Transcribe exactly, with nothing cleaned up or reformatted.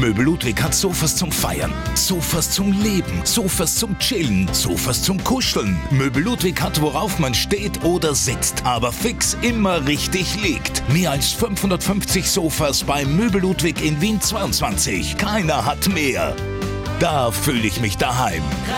Möbel Ludwig hat Sofas zum Feiern, Sofas zum Leben, Sofas zum Chillen, Sofas zum Kuscheln. Möbel Ludwig hat, worauf man steht oder sitzt, aber fix immer richtig liegt. Mehr als fünfhundertfünfzig Sofas bei Möbel Ludwig in Wien zweiundzwanzig. Keiner hat mehr. Da fühle ich mich daheim.